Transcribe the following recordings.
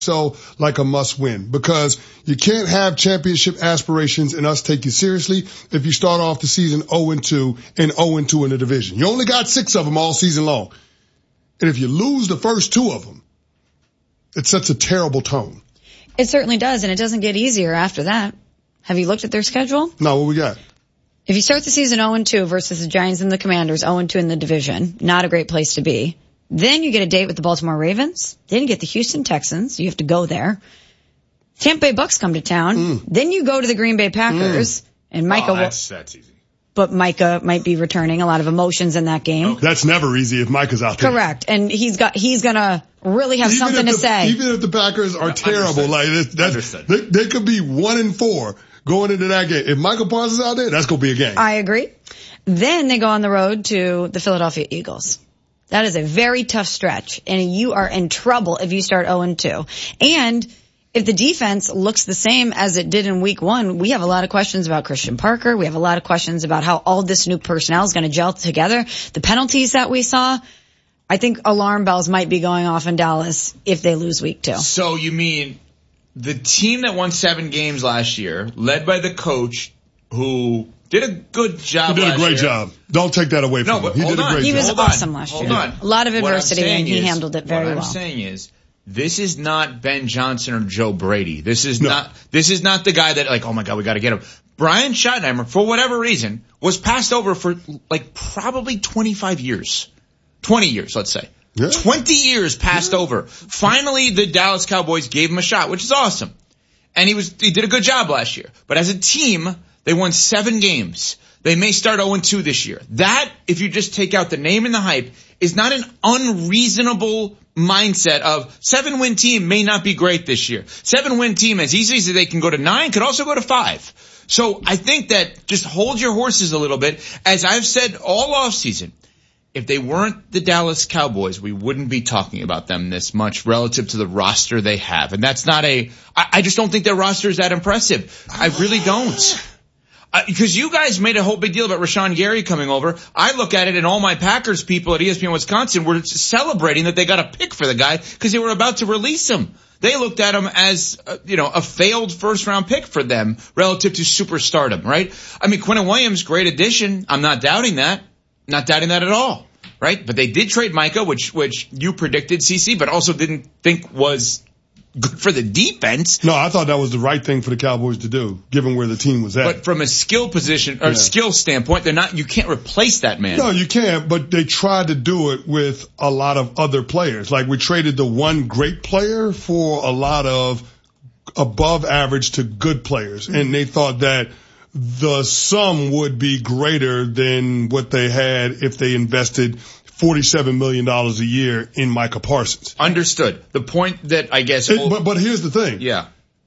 so like a must win, because you can't have championship aspirations and us take you seriously if you start off the season 0-2 and 0-2 in the division. You only got 6 of them all season long. And if you lose the first 2 of them, it sets a terrible tone. It certainly does, and it doesn't get easier after that. Have you looked at their schedule? No, what we got? If you start the season 0-2 versus the Giants and the Commanders, 0-2 in the division, not a great place to be. Then you get a date with the Baltimore Ravens. Then you get the Houston Texans. You have to go there. Tampa Bay Bucks come to town. Then you go to the Green Bay Packers. And Micah that's easy. But Micah might be returning. A lot of emotions in that game. Okay. That's never easy if Micah's out there. Correct. And he's gonna really have something to say. Even if the Packers are terrible, they could be 1-4 going into that game. If Michael Parsons is out there, that's gonna be a game. I agree. Then they go on the road to the Philadelphia Eagles. That is a very tough stretch, and you are in trouble if you start 0-2. And if the defense looks the same as it did in week 1, we have a lot of questions about Christian Parker. We have a lot of questions about how all this new personnel is going to gel together. The penalties that we saw, I think alarm bells might be going off in Dallas if they lose week 2. So you mean the team that won 7 games last year, led by the coach who did a good job. He did a great job. Don't take that away from him. He did a great job. He was awesome last year. A lot of adversity, and he handled it very well. What I'm saying is, this is not Ben Johnson or Joe Brady. This is not the guy that, like, oh my God, we got to get him. Brian Schottenheimer, for whatever reason, was passed over for like probably 25 years. 20 years, let's say. Yeah. 20 years passed over. Finally, the Dallas Cowboys gave him a shot, which is awesome. And he did a good job last year. But as a team, they won 7 games. They may start 0-2 this year. That, if you just take out the name and the hype, is not an unreasonable mindset of 7-win team may not be great this year. 7-win team, as easily as they can go to 9, could also go to 5. So I think that just hold your horses a little bit. As I've said all offseason, if they weren't the Dallas Cowboys, we wouldn't be talking about them this much relative to the roster they have. And that's not I just don't think their roster is that impressive. I really don't. Because you guys made a whole big deal about Rashawn Gary coming over. I look at it, and all my Packers people at ESPN Wisconsin were celebrating that they got a pick for the guy because they were about to release him. They looked at him as, a failed first-round pick for them relative to superstardom, right? I mean, Quinnen Williams, great addition. I'm not doubting that. Not doubting that at all, right? But they did trade Micah, which you predicted, CC, but also didn't think was good for the defense. No, I thought that was the right thing for the Cowboys to do, given where the team was at. But from a skill position or skill standpoint, you can't replace that man. No, you can't, but they tried to do it with a lot of other players. Like, we traded the one great player for a lot of above average to good players. And they thought that the sum would be greater than what they had if they invested $47 million a year in Micah Parsons. Understood. The point that I guess... But here's the thing. Yeah.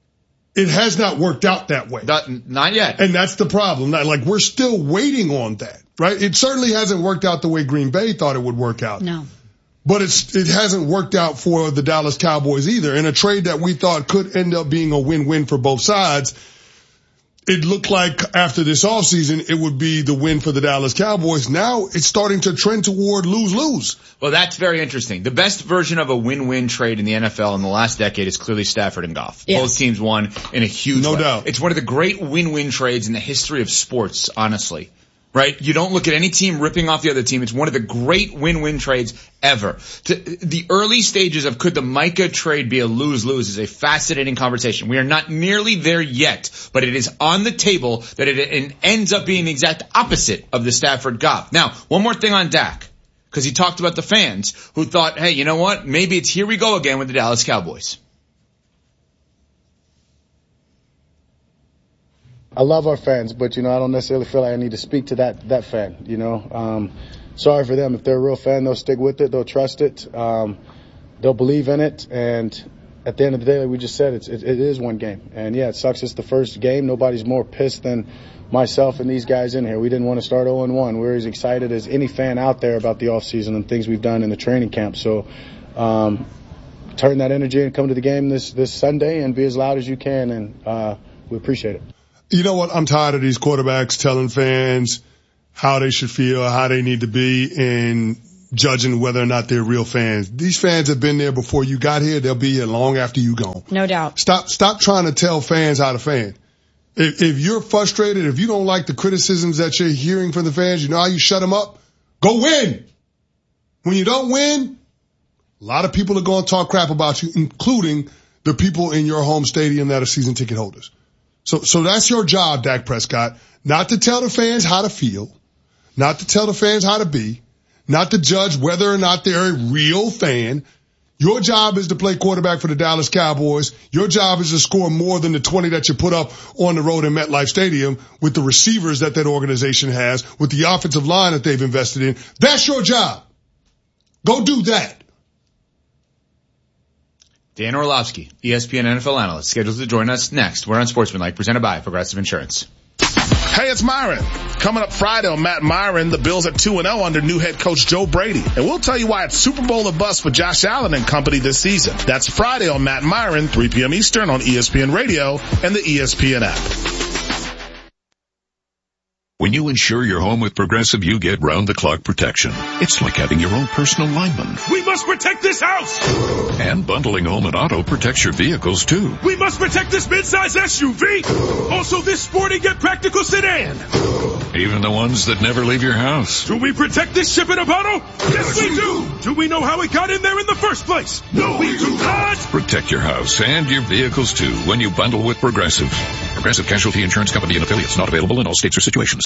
It has not worked out that way. Not yet. And that's the problem. We're still waiting on that, right? It certainly hasn't worked out the way Green Bay thought it would work out. No. But it hasn't worked out for the Dallas Cowboys either. In a trade that we thought could end up being a win-win for both sides, it looked like after this offseason, it would be the win for the Dallas Cowboys. Now it's starting to trend toward lose-lose. Well, that's very interesting. The best version of a win-win trade in the NFL in the last decade is clearly Stafford and Goff. Yes. Both teams won in a huge way. No doubt. It's one of the great win-win trades in the history of sports, honestly. Right? You don't look at any team ripping off the other team. It's one of the great win-win trades ever. The early stages of could the Micah trade be a lose-lose is a fascinating conversation. We are not nearly there yet, but it is on the table that it ends up being the exact opposite of the Stafford Goff. Now, one more thing on Dak, because he talked about the fans who thought, hey, you know what? Maybe it's here we go again with the Dallas Cowboys. I love our fans, but, I don't necessarily feel like I need to speak to that fan, Sorry for them. If they're a real fan, they'll stick with it. They'll trust it. They'll believe in it. And at the end of the day, like we just said, it is one game. And, yeah, it sucks it's the first game. Nobody's more pissed than myself and these guys in here. We didn't want to start 0-1. We're as excited as any fan out there about the offseason and things we've done in the training camp. So turn that energy and come to the game this Sunday and be as loud as you can, and we appreciate it. You know what? I'm tired of these quarterbacks telling fans how they should feel, how they need to be, and judging whether or not they're real fans. These fans have been there before you got here. They'll be here long after you gone. No doubt. Stop trying to tell fans how to fan. If you're frustrated, if you don't like the criticisms that you're hearing from the fans, you know how you shut them up? Go win. When you don't win, a lot of people are going to talk crap about you, including the people in your home stadium that are season ticket holders. So that's your job, Dak Prescott, not to tell the fans how to feel, not to tell the fans how to be, not to judge whether or not they're a real fan. Your job is to play quarterback for the Dallas Cowboys. Your job is to score more than the 20 that you put up on the road in MetLife Stadium with the receivers that organization has, with the offensive line that they've invested in. That's your job. Go do that. Dan Orlovsky, ESPN NFL analyst, scheduled to join us next. We're on Sportsmanlike, presented by Progressive Insurance. Hey, it's Myron. Coming up Friday on Matt Myron, the Bills at 2-0 under new head coach Joe Brady. And we'll tell you why it's Super Bowl or bust for Josh Allen and company this season. That's Friday on Matt Myron, 3 p.m. Eastern on ESPN Radio and the ESPN app. When you insure your home with Progressive, you get round-the-clock protection. It's like having your own personal lineman. We must protect this house! And bundling home and auto protects your vehicles, too. We must protect this midsize SUV! Also this sporty yet practical sedan! Even the ones that never leave your house. Do we protect this ship in a bottle? Yes, we do! Do we know how it got in there in the first place? No, we do not! Protect your house and your vehicles, too, when you bundle with Progressive. Progressive Casualty Insurance Company and affiliates, not available in all states or situations.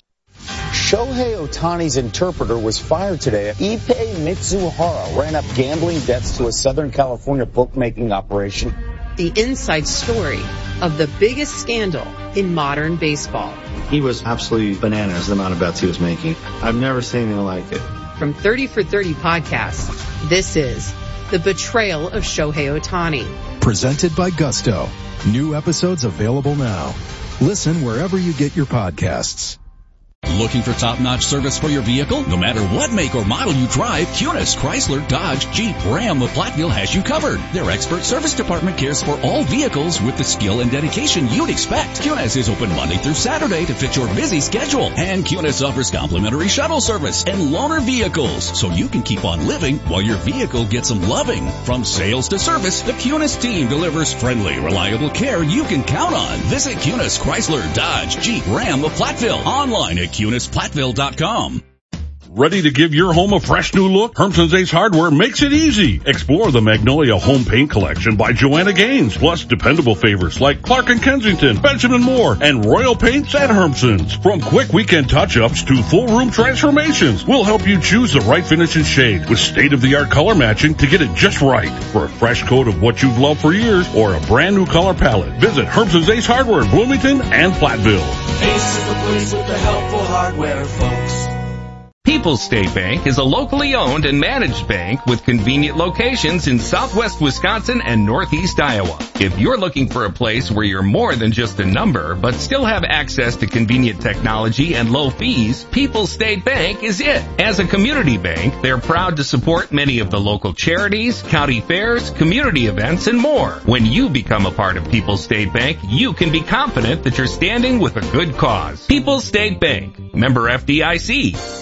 Shohei Ohtani's interpreter was fired today. Ippei Mitsuhara ran up gambling debts to a Southern California bookmaking operation. The inside story of the biggest scandal in modern baseball. He was absolutely bananas, the amount of bets he was making. I've never seen anything like it. From 30 for 30 podcasts, this is The Betrayal of Shohei Ohtani. Presented by Gusto. New episodes available now. Listen wherever you get your podcasts. Looking for top-notch service for your vehicle? No matter what make or model you drive, Kunis, Chrysler, Dodge, Jeep, Ram, of Platteville has you covered. Their expert service department cares for all vehicles with the skill and dedication you'd expect. Kunis is open Monday through Saturday to fit your busy schedule. And Kunis offers complimentary shuttle service and loaner vehicles, so you can keep on living while your vehicle gets some loving. From sales to service, the Kunis team delivers friendly, reliable care you can count on. Visit Kunis, Chrysler, Dodge, Jeep, Ram of Platteville online at KunisPlatteville.com. Ready to give your home a fresh new look? Hermson's Ace Hardware makes it easy. Explore the Magnolia Home Paint Collection by Joanna Gaines, plus dependable favorites like Clark & Kensington, Benjamin Moore, and Royal Paints at Hermson's. From quick weekend touch-ups to full room transformations, we'll help you choose the right finish and shade with state-of-the-art color matching to get it just right. For a fresh coat of what you've loved for years or a brand new color palette, visit Hermson's Ace Hardware in Bloomington and Platteville. Ace is the place with the helpful hardware, folks. People's State Bank is a locally owned and managed bank with convenient locations in southwest Wisconsin and northeast Iowa. If you're looking for a place where you're more than just a number, but still have access to convenient technology and low fees, People's State Bank is it. As a community bank, they're proud to support many of the local charities, county fairs, community events, and more. When you become a part of People's State Bank, you can be confident that you're standing with a good cause. People's State Bank, member FDIC.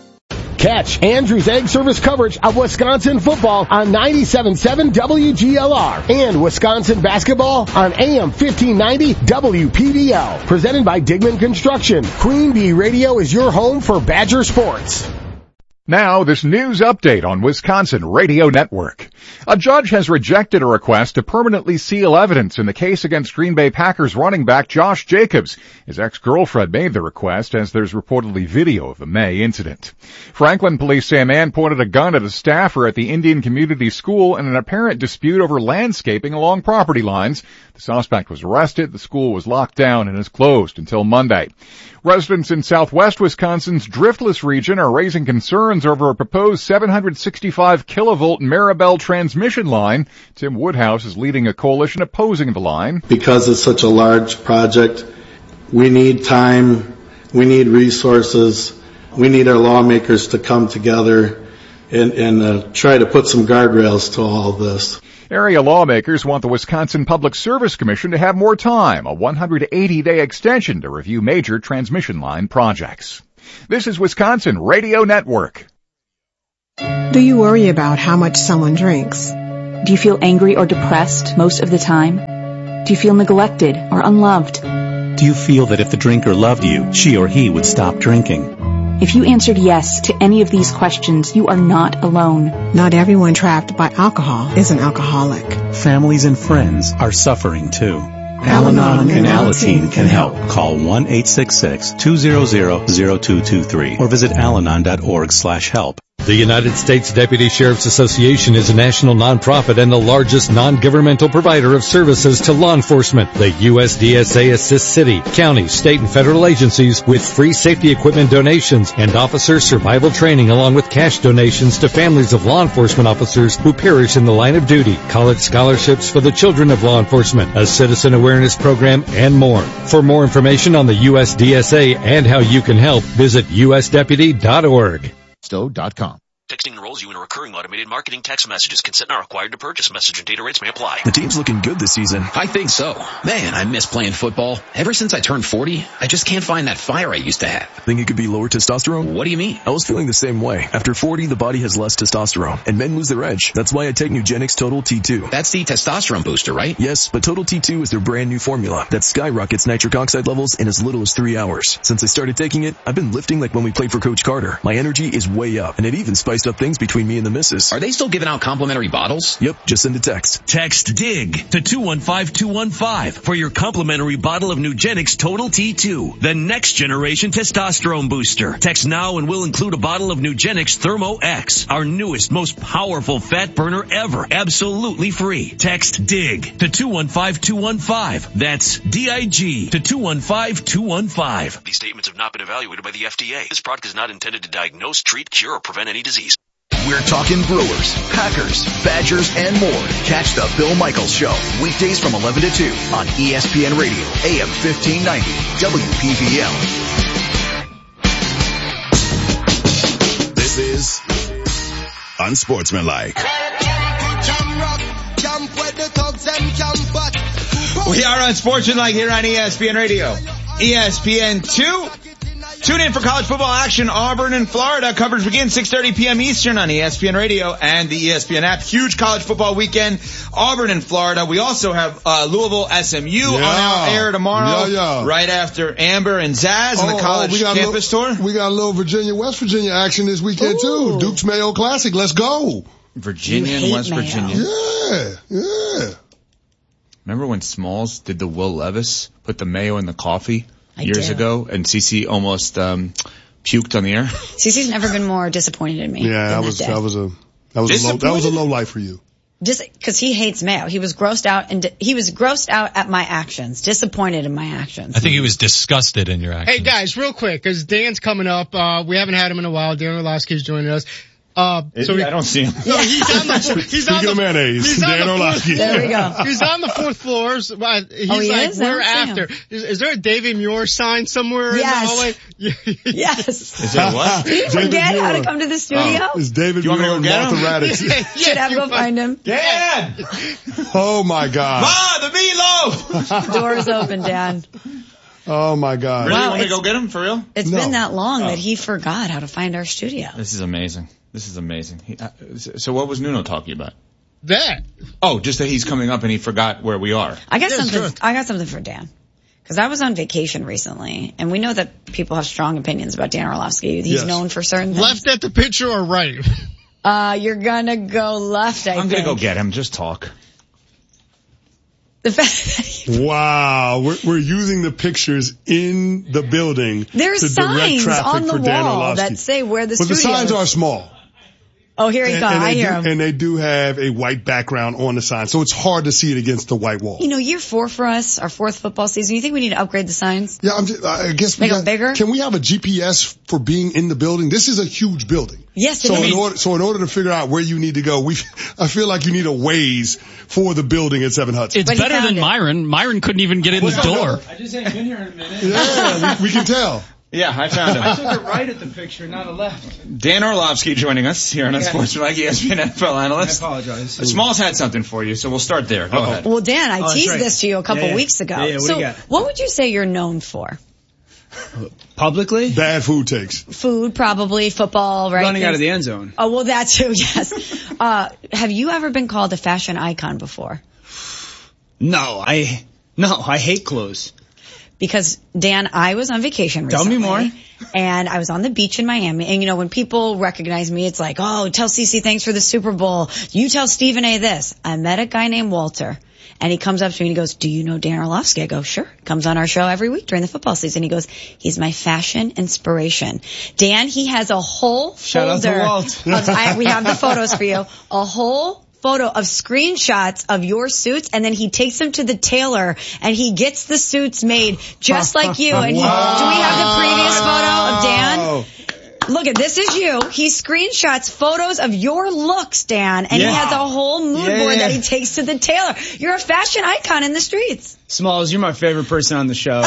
Catch Andrew's Egg Service coverage of Wisconsin football on 97.7 WGLR and Wisconsin basketball on AM 1590 WPDL. Presented by Digman Construction. Queen Bee Radio is your home for Badger sports. Now, this news update on Wisconsin Radio Network. A judge has rejected a request to permanently seal evidence in the case against Green Bay Packers running back Josh Jacobs. His ex-girlfriend made the request as there's reportedly video of the May incident. Franklin police say a man pointed a gun at a staffer at the Indian Community School in an apparent dispute over landscaping along property lines. The suspect was arrested. The school was locked down and is closed until Monday. Residents in southwest Wisconsin's Driftless region are raising concerns over a proposed 765 kilovolt Maribel transmission line. Tim Woodhouse is leading a coalition opposing the line. Because it's such a large project, we need time, we need resources, we need our lawmakers to come together and try to put some guardrails to all of this. Area lawmakers want the Wisconsin Public Service Commission to have more time, a 180-day extension to review major transmission line projects. This is Wisconsin Radio Network. Do you worry about how much someone drinks? Do you feel angry or depressed most of the time? Do you feel neglected or unloved? Do you feel that if the drinker loved you, she or he would stop drinking? If you answered yes to any of these questions, you are not alone. Not everyone trapped by alcohol is an alcoholic. Families and friends are suffering too. Al-Anon and Alateen can help. Call 1-866-200-0223 or visit alanon.org/help. The United States Deputy Sheriff's Association is a national nonprofit and the largest non-governmental provider of services to law enforcement. The USDSA assists city, county, state, and federal agencies with free safety equipment donations and officer survival training, along with cash donations to families of law enforcement officers who perish in the line of duty, college scholarships for the children of law enforcement, a citizen awareness program, and more. For more information on the USDSA and how you can help, visit usdeputy.org. Stowe.com. Texting enrolls you in recurring automated marketing text messages. Consent not required to purchase. Message and data rates may apply. The team's looking good this season. I think so. Man, I miss playing football. Ever since I turned 40, I just can't find that fire I used to have. Think it could be lower testosterone? What do you mean? I was feeling the same way. After 40, the body has less testosterone, and men lose their edge. That's why I take Nugenix Total T2. That's the testosterone booster, right? Yes, but Total T2 is their brand new formula that skyrockets nitric oxide levels in as little as 3 hours. Since I started taking it, I've been lifting like when we played for Coach Carter. My energy is way up, and it even spiced up things between me and the missus. Are they still giving out complimentary bottles? Yep, just send a text. Text DIG to 215-215 for your complimentary bottle of Nugenix Total T2, the next generation testosterone booster. Text now and we'll include a bottle of Nugenix Thermo X, our newest, most powerful fat burner ever, absolutely free. Text DIG to 215-215. That's DIG to 215-215. These statements have not been evaluated by the FDA. This product is not intended to diagnose, treat, cure, or prevent any disease. We're talking Brewers, Packers, Badgers, and more. Catch the Bill Michaels Show, weekdays from 11 to 2 on ESPN Radio, AM 1590, WPVL. This is Unsportsmanlike. We are Unsportsmanlike here on ESPN Radio. ESPN 2. Tune in for college football action. Auburn and Florida. Coverage begins 6:30 p.m. Eastern on ESPN Radio and the ESPN app. Huge college football weekend. Auburn and Florida. We also have Louisville SMU on our air tomorrow. Right after Amber and Zaz and the college campus tour. We got a little Virginia, West Virginia action this weekend too. Duke's Mayo Classic. Let's go. Virginia and West Virginia. Yeah. Remember when Smalls did the Will Levis, put the mayo in the coffee? Years ago, and CeCe almost puked on the air. CeCe's never been more disappointed in me. Yeah, that was a low life for you. Just because he hates mayo, he was grossed out at my actions, disappointed in my actions. I think he was disgusted in your actions. Hey guys, real quick, because Dan's coming up. We haven't had him in a while. Dan Orlovsky's joining us. I don't see him. No, he's on the mayonnaise. Dan Orlovsky. There we go. He's on the fourth floor. He's we're after. Is there a David Muir sign somewhere in the hallway? Yes. Is there what? Did you forget how to come to the studio? Is David Muir and Martha Radix? Should have go find him. Dan! Oh my God. Ma, the meatloaf! Doors open, Dan. Oh my God. Really? You want me to go get him for real? It's been that long that he forgot how to find our studio. This is amazing. So what was Nuno talking about? That. Oh, just that he's coming up and he forgot where we are. I got something for Dan. Because I was on vacation recently, and we know that people have strong opinions about Dan Orlovsky. He's known for certain things. Left at the picture or right? You're gonna go left, I'm gonna go get him. Just talk. The fact that wow, we're using the pictures in the building. There's to direct signs traffic on the for Dan wall Orlovsky. that say where the studio is. But the signs are small. Oh, here he goes. I hear him. And they do have a white background on the sign, so it's hard to see it against the white wall. You know, year 4 for us, our 4th football season. You think we need to upgrade the signs? Yeah, I guess make them bigger. Can we have a GPS for being in the building? This is a huge building. Yes, it is. So in order to figure out where you need to go, I feel like you need a Waze for the building at 7 Hudson. It's better than Myron. Myron couldn't even get in the door. I just ain't been here in a minute. Yeah, we can tell. Yeah, I found him. I took it right at the picture, not a left. Dan Orlovsky joining us here on Unsportsmanlike, ESPN NFL analyst. I apologize. Smalls had something for you, so we'll start there. Go ahead. Well, Dan, I teased this to you a couple weeks ago. Yeah, what would you say you're known for? Publicly? Bad food takes. Food, probably. Football, right? Running out of the end zone. Oh, well, that too, yes. Have you ever been called a fashion icon before? No, I hate clothes. Because, Dan, I was on vacation recently. Tell me more. And I was on the beach in Miami. And, you know, when people recognize me, it's like, oh, tell Cece thanks for the Super Bowl. You tell Stephen A. this. I met a guy named Walter. And he comes up to me and he goes, do you know Dan Orlovsky? I go, sure. Comes on our show every week during the football season. He goes, he's my fashion inspiration. Dan, he has a whole Shout folder. out to Walt. We have the photos for you. A whole photo of screenshots of your suits, and then he takes them to the tailor and he gets the suits made just like you. And do we have the previous photo of Dan? Look at this is you. He screenshots photos of your looks, Dan, and he has a whole mood board that he takes to the tailor. You're a fashion icon in the streets. Smalls, you're my favorite person on the show.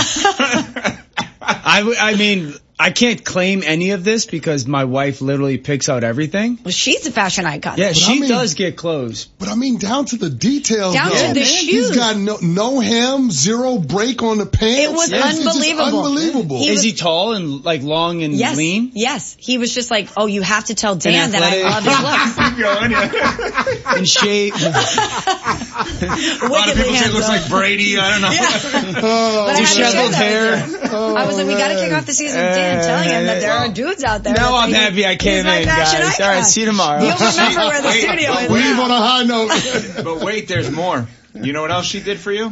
I mean, I can't claim any of this because my wife literally picks out everything. Well, she's a fashion icon. Yeah, she does get clothes. But I mean, down to the details. Down to the shoes. He's got no hem, zero break on the pants. It was unbelievable. Unbelievable. Is he tall and like long and lean? Yes. He was just like, oh, you have to tell Dan that I love his looks. Keep going, yeah. In shape. A lot of people say it looks like Brady. I don't know. But I had to share Disheveled hair. I was like, we got to kick off the season with Dan telling him that there are dudes out there. Now I'm happy I came in, guys. All right, see you tomorrow. You'll remember where the studio is. Leave on a high note. But wait, there's more. You know what else she did for you?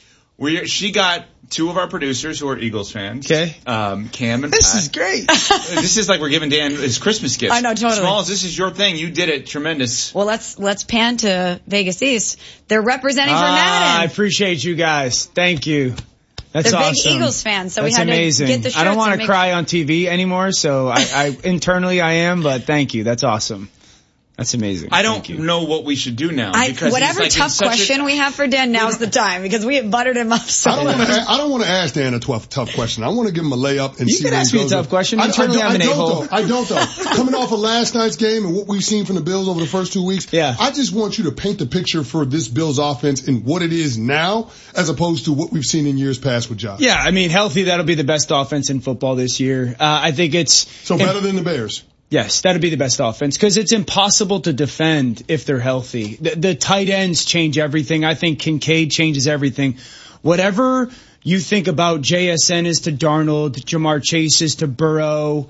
She got two of our producers who are Eagles fans. Okay. Cam and Pat. This is great. This is like we're giving Dan his Christmas gift. I know, totally. Smalls, this is your thing. You did it. Tremendous. Well, let's pan to Vegas East. They're representing for Madden. I appreciate you guys. Thank you. That's They're awesome. big Eagles fans, so That's we had amazing. to get the shirts. I don't want and to cry on TV anymore, so I internally I am, but thank you. That's awesome. That's amazing. I don't know what we should do now. Whatever like tough question we have for Dan, now's the time, because we have buttered him up so much. I don't want to ask Dan a tough question. I want to give him a layup and you see can where ask he me a goes. tough question. I don't though. Coming off of last night's game and what we've seen from the Bills over the first 2 weeks, I just want you to paint the picture for this Bills offense and what it is now as opposed to what we've seen in years past with Josh. Yeah, I mean, healthy, that'll be the best offense in football this year. I think it's... So better than the Bears? Yes, that'd be the best offense because it's impossible to defend if they're healthy. The tight ends change everything. I think Kincaid changes everything. Whatever you think about JSN is to Darnold, Jamar Chase is to Burrow,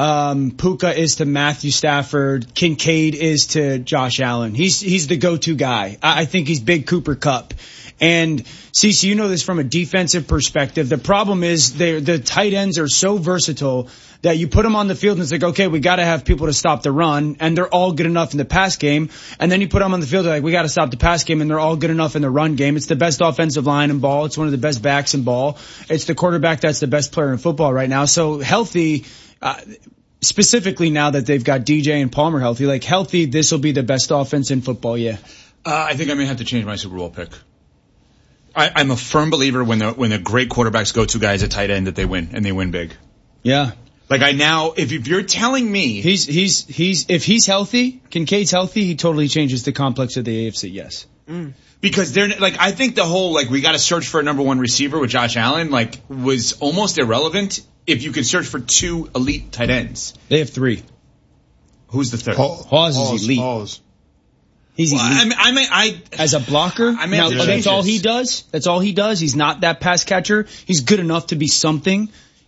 Puka is to Matthew Stafford, Kincaid is to Josh Allen. He's the go-to guy. I think he's big Cooper Kupp. And Cece, you know this from a defensive perspective. The problem is the tight ends are so versatile that you put them on the field and it's like, okay, we got to have people to stop the run, and they're all good enough in the pass game. And then you put them on the field, they're like, we got to stop the pass game, and they're all good enough in the run game. It's the best offensive line in ball. It's one of the best backs in ball. It's the quarterback that's the best player in football right now. So healthy, specifically now that they've got DJ and Palmer healthy, like healthy, this will be the best offense in football, yeah. I think I may have to change my Super Bowl pick. I'm a firm believer when the great quarterbacks go to guys at tight end that they win, and they win big. Yeah. Like if you're telling me if he's healthy, Kincaid's healthy, he totally changes the complex of the AFC, yes. Because they're like, I think the whole we got to search for a number one receiver with Josh Allen was almost irrelevant if you could search for two elite tight ends. They have three. Who's the third? Hawes is elite. Hawes. He's elite. I as a blocker, that's all he does. That's all he does. He's not that pass catcher. He's good enough to be something.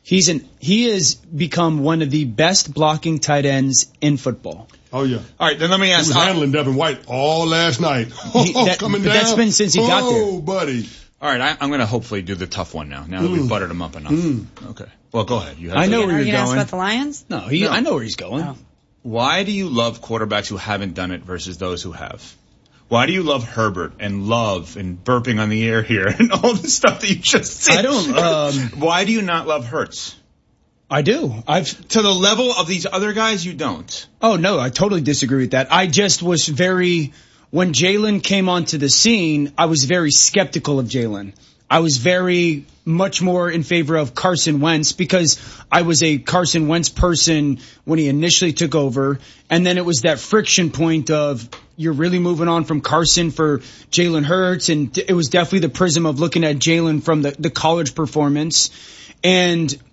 He has become one of the best blocking tight ends in football. Oh yeah. All right, then let me ask. He was handling Devin White all last night. Coming down. That's been since he got there. Oh, buddy. All right, I'm going to hopefully do the tough one now that we've buttered him up enough. Okay. Well, go ahead. I know where you're going. Ask about the Lions? No, I know where he's going. Oh. Why do you love quarterbacks who haven't done it versus those who have? Why do you love Herbert and Love and burping on the air here and all the stuff that you just said? I don't. Why do you not love Hurts? I do. To the level of these other guys, you don't. Oh no, I totally disagree with that. I just was when Jalen came onto the scene, I was very skeptical of Jalen. I was very much more in favor of Carson Wentz because I was a Carson Wentz person when he initially took over. And then it was that friction point of you're really moving on from Carson for Jalen Hurts. And it was definitely the prism of looking at Jalen from the college performance. And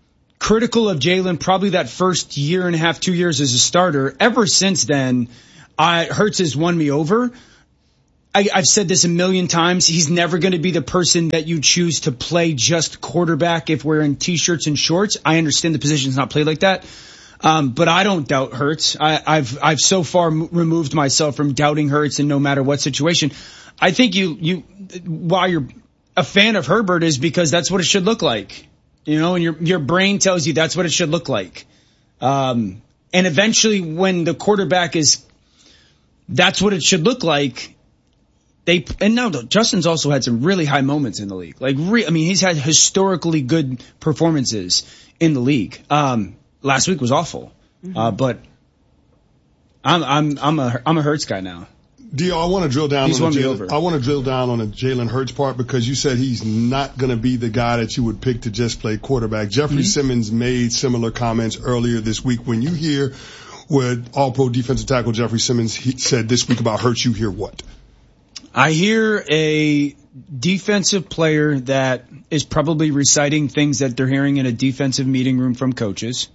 critical of Jalen probably that first year and a half, 2 years as a starter. Ever since then, Hurts has won me over. I've said this a million times. He's never going to be the person that you choose to play just quarterback if we're in t-shirts and shorts. I understand the position's not played like that. But I don't doubt Hurts. I've so far removed myself from doubting Hurts in no matter what situation. I think why you're a fan of Herbert is because that's what it should look like. You know, and your brain tells you that's what it should look like. And eventually when the quarterback that's what it should look like. Justin's also had some really high moments in the league. He's had historically good performances in the league. Last week was awful. But I'm a Hurts guy now. Dio, I want to drill down. He's won me over. I want to drill down on the Jalen Hurts part because you said he's not going to be the guy that you would pick to just play quarterback. Jeffrey Simmons made similar comments earlier this week. When you hear what All-Pro defensive tackle Jeffrey Simmons said this week about Hurts, you hear what? I hear a defensive player that is probably reciting things that they're hearing in a defensive meeting room from coaches.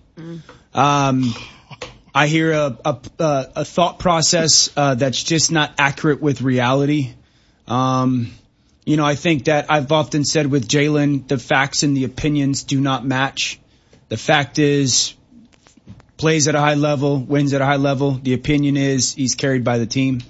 I hear a thought process that's just not accurate with reality. I think that I've often said with Jalen, the facts and the opinions do not match. The fact is, plays at a high level, wins at a high level. The opinion is he's carried by the team.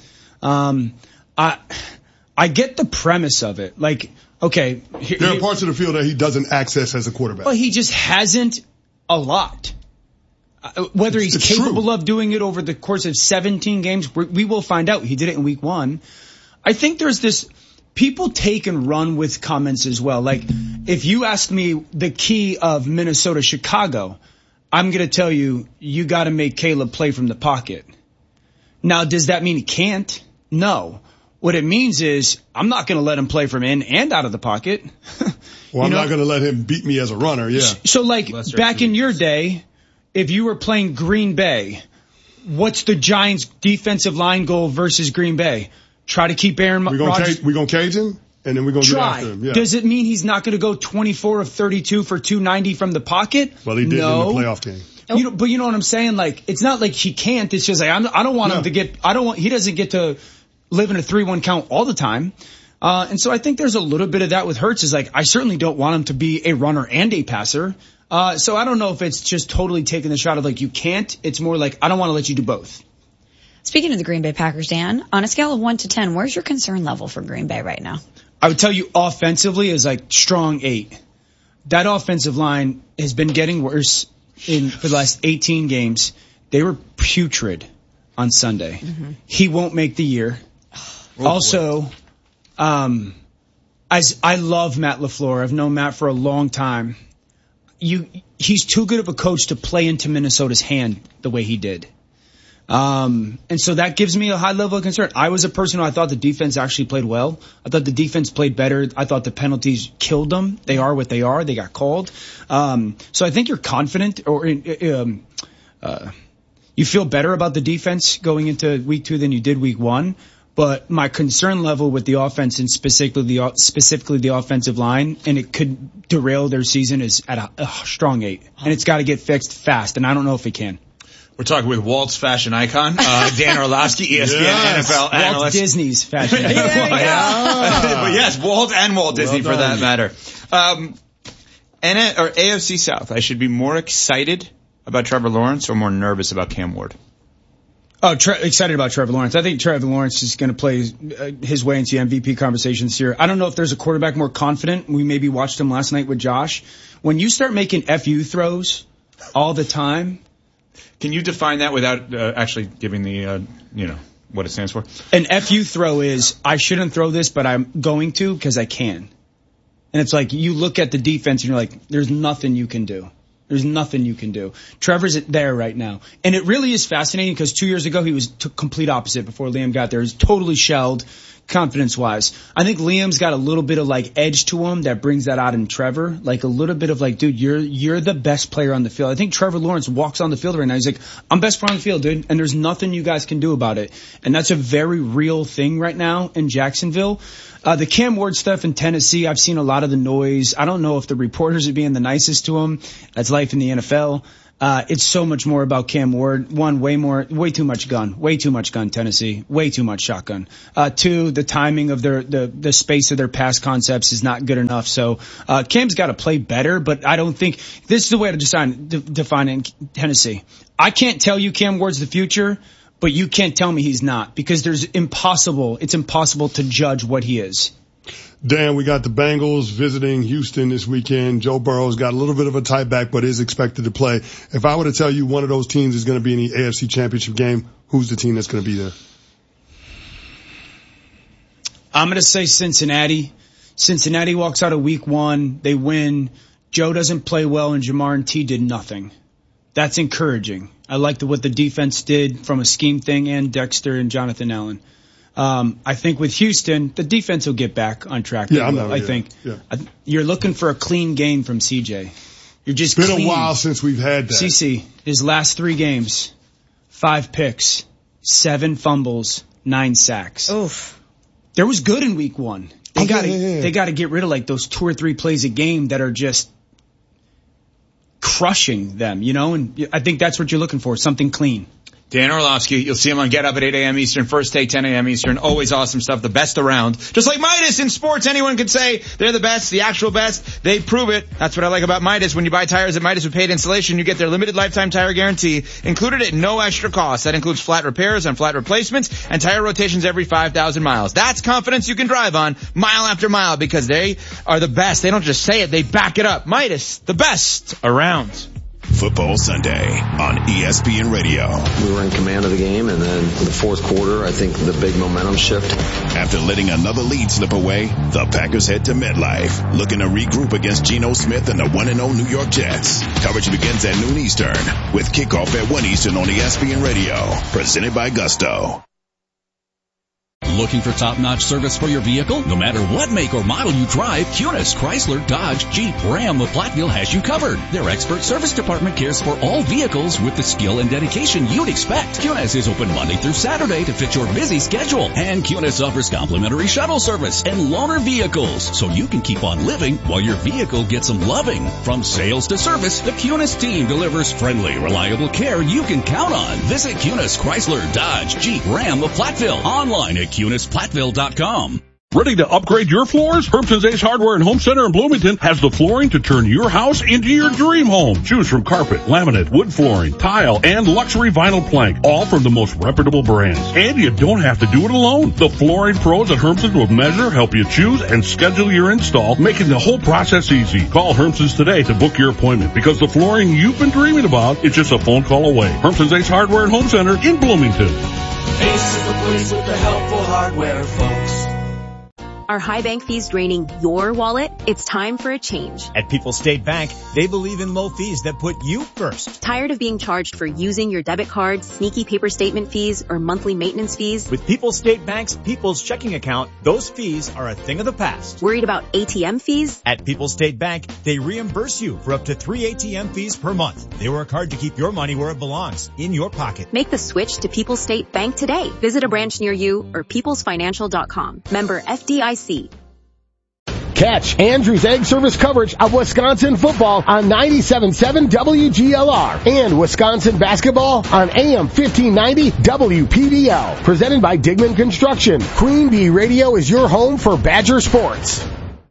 I get the premise of it. Like, okay. There are parts of the field that he doesn't access as a quarterback. Well, he just hasn't a lot. Whether he's capable of doing it over the course of 17 games, we will find out. He did it in week 1. I think there's this, people take and run with comments as well. Like, if you ask me the key of Minnesota-Chicago, I'm going to tell you, you got to make Caleb play from the pocket. Now, does that mean he can't? No. What it means is I'm not going to let him play from in and out of the pocket. Well, I'm not going to let him beat me as a runner, yeah. So, like, back in your day, if you were playing Green Bay, what's the Giants' defensive line goal versus Green Bay? Try to keep Aaron Rodgers. We're going to cage him, and then we're going to get after him. Yeah. Does it mean he's not going to go 24 of 32 for 290 from the pocket? Well, he did in the playoff game. But you know what I'm saying? Like, it's not like he can't. It's just like, I don't want him to get, he doesn't get to live in a 3-1 count all the time. And so I think there's a little bit of that with Hurts is like, I certainly don't want him to be a runner and a passer. So I don't know if it's just totally taking the shot of like, you can't. It's more like, I don't want to let you do both. Speaking of the Green Bay Packers, Dan, on a scale of 1 to 10, where's your concern level for Green Bay right now? I would tell you offensively is like strong 8. That offensive line has been getting worse for the last 18 games. They were putrid on Sunday. Mm-hmm. He won't make the year. Also, as I love Matt LaFleur. I've known Matt for a long time. He's too good of a coach to play into Minnesota's hand the way he did. And so that gives me a high level of concern. I was a person who I thought the defense actually played well. I thought the defense played better. I thought the penalties killed them. They are what they are. They got called. So I think you're confident or, you feel better about the defense going into week 2 than you did week 1. But my concern level with the offense and specifically the offensive line, and it could derail their season, is at a strong 8. And it's got to get fixed fast, and I don't know if it can. We're talking with Walt's fashion icon, Dan Orlovsky, ESPN NFL analyst. Walt Disney's fashion icon. But yes, Walt and Walt Disney for that matter. AFC South, I should be more excited about Trevor Lawrence or more nervous about Cam Ward? Oh, excited about Trevor Lawrence. I think Trevor Lawrence is going to play his way into MVP conversations here. I don't know if there's a quarterback more confident. We maybe watched him last night with Josh. When you start making FU throws all the time. Can you define that without actually giving the, what it stands for? An FU throw is, I shouldn't throw this, but I'm going to because I can. And it's like, you look at the defense and you're like, there's nothing you can do. There's nothing you can do. Trevor's there right now. And it really is fascinating because 2 years ago he was complete opposite before Liam got there. He's totally shelled, confidence-wise. I think Liam's got a little bit of like edge to him that brings that out in Trevor. Like a little bit of like, dude, you're the best player on the field. I think Trevor Lawrence walks on the field right now. He's like, I'm best player on the field, dude, and there's nothing you guys can do about it. And that's a very real thing right now in Jacksonville. The Cam Ward stuff in Tennessee, I've seen a lot of the noise. I don't know if the reporters are being the nicest to him. That's life in the NFL. It's so much more about Cam Ward. One, way too much gun, Tennessee. Way too much shotgun. Two, the timing of the space of their pass concepts is not good enough. So, Cam's got to play better, but I don't think this is the way to define it in Tennessee. I can't tell you Cam Ward's the future, but you can't tell me he's not, because it's impossible to judge what he is. Dan, we got the Bengals visiting Houston this weekend. Joe Burrow's got a little bit of a tight back, but is expected to play. If I were to tell you one of those teams is going to be in the AFC Championship game, who's the team that's going to be there? I'm going to say Cincinnati. Cincinnati walks out of week 1. They win. Joe doesn't play well, and Jamar and T did nothing. That's encouraging. I liked what the defense did from a scheme thing, and Dexter and Jonathan Allen. I think with Houston, the defense will get back on track. Yeah, I think. You're looking for a clean game from CJ. You're just It's been a while since we've had that. CC, his last 3 games, 5 picks, 7 fumbles, 9 sacks. Oof. There was good in week 1. They gotta get rid of like those 2 or 3 plays a game that are just crushing them, you know? And I think that's what you're looking for, something clean. Dan Orlovsky, you'll see him on Get Up at 8 a.m. Eastern, First Take 10 a.m. Eastern. Always awesome stuff, the best around. Just like Midas in sports, anyone could say they're the best, the actual best. They prove it. That's what I like about Midas. When you buy tires at Midas with paid installation, you get their limited lifetime tire guarantee included at no extra cost. That includes flat repairs and flat replacements and tire rotations every 5,000 miles. That's confidence you can drive on mile after mile, because they are the best. They don't just say it, they back it up. Midas, the best around. Football Sunday on ESPN Radio. We were in command of the game, and then in the fourth quarter, I think the big momentum shift. After letting another lead slip away, the Packers head to MetLife, looking to regroup against Geno Smith and the 1-0 New York Jets. Coverage begins at noon Eastern, with kickoff at 1 Eastern on ESPN Radio. Presented by Gusto. Looking for top-notch service for your vehicle? No matter what make or model you drive, Kunis, Chrysler, Dodge, Jeep, Ram of Platteville has you covered. Their expert service department cares for all vehicles with the skill and dedication you'd expect. Kunis is open Monday through Saturday to fit your busy schedule. And Kunis offers complimentary shuttle service and loaner vehicles, so you can keep on living while your vehicle gets some loving. From sales to service, the Kunis team delivers friendly, reliable care you can count on. Visit Kunis, Chrysler, Dodge, Jeep, Ram of Platteville. Online at KunisPlatteville.com. Ready to upgrade your floors? Hermson's Ace Hardware and Home Center in Bloomington has the flooring to turn your house into your dream home. Choose from carpet, laminate, wood flooring, tile, and luxury vinyl plank, all from the most reputable brands. And you don't have to do it alone. The flooring pros at Hermson's will measure, help you choose, and schedule your install, making the whole process easy. Call Hermson's today to book your appointment, because the flooring you've been dreaming about is just a phone call away. Hermson's Ace Hardware and Home Center in Bloomington. Ace is the place with the helpful hardware, folks. Are high bank fees draining your wallet? It's time for a change. At People's State Bank, they believe in low fees that put you first. Tired of being charged for using your debit card, sneaky paper statement fees, or monthly maintenance fees? With People's State Bank's People's Checking Account, those fees are a thing of the past. Worried about ATM fees? At People's State Bank, they reimburse you for up to 3 ATM fees per month. They work hard to keep your money where it belongs, in your pocket. Make the switch to People's State Bank today. Visit a branch near you or peoplesfinancial.com. Member FDIC. Catch Andrew's Egg Service coverage of Wisconsin football on 97.7 WGLR and Wisconsin basketball on AM 1590 WPBL. Presented by Digman Construction. Queen Bee Radio is your home for Badger sports.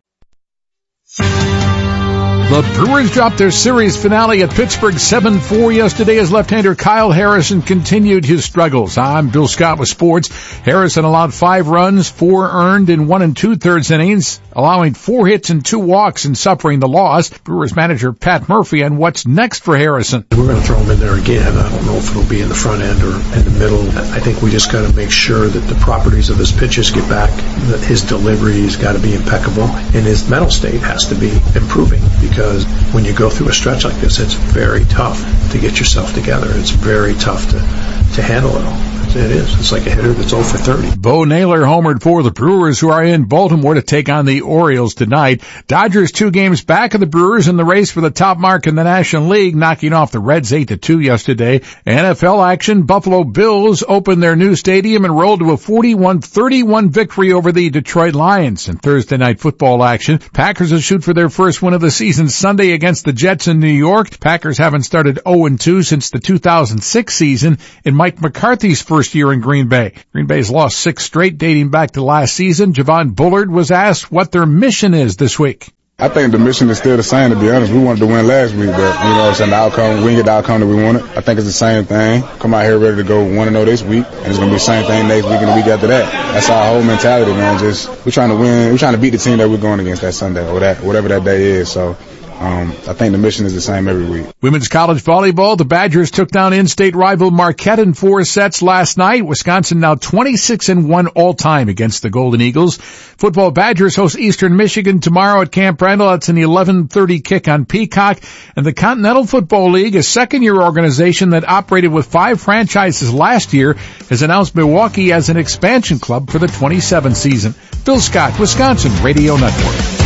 The Brewers dropped their series finale at Pittsburgh 7-4 yesterday as left-hander Kyle Harrison continued his struggles. I'm Bill Scott with sports. Harrison allowed 5 runs, 4 earned in 1 2/3 innings, allowing 4 hits and 2 walks and suffering the loss. Brewers manager Pat Murphy on what's next for Harrison. We're going to throw him in there again. I don't know if it'll be in the front end or in the middle. I think we just got to make sure that the properties of his pitches get back, that his delivery has got to be impeccable, and his mental state has to be improving, because when you go through a stretch like this, it's very tough to get yourself together. It's very tough to handle it all. It is. It's like a hitter that's 0 for 30. Bo Naylor homered for the Brewers, who are in Baltimore to take on the Orioles tonight. Dodgers 2 games back of the Brewers in the race for the top mark in the National League, knocking off the Reds 8-2 yesterday. NFL action, Buffalo Bills opened their new stadium and rolled to a 41-31 victory over the Detroit Lions. And Thursday night football action, Packers will shoot for their first win of the season Sunday against the Jets in New York. Packers haven't started 0-2 since the 2006 season in Mike McCarthy's first year in Green Bay. Green Bay's lost 6 straight dating back to last season. Javon Bullard was asked what their mission is this week. I think the mission is still the same, to be honest. We wanted to win last week, but, the outcome, we didn't get the outcome that we wanted. I think it's the same thing. Come out here ready to go 1-0 this week, and it's going to be the same thing next week and the week after that. That's our whole mentality, man. We're trying to win. We're trying to beat the team that we're going against that Sunday or whatever that day is. So, I think the mission is the same every week. Women's college volleyball, the Badgers took down in-state rival Marquette in 4 sets last night. Wisconsin now 26-1 all-time against the Golden Eagles. Football, Badgers host Eastern Michigan tomorrow at Camp Randall. That's an 11:30 kick on Peacock. And the Continental Football League, a second-year organization that operated with 5 franchises last year, has announced Milwaukee as an expansion club for the 27th season. Bill Scott, Wisconsin Radio Network.